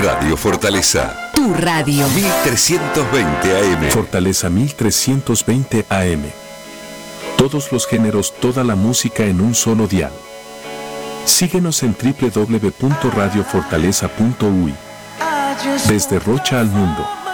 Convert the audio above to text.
Radio Fortaleza. Tu radio. 1320 AM. Fortaleza 1320 AM. Todos los géneros, toda la música en un solo dial. Síguenos en www.radiofortaleza.uy. Desde Rocha al mundo.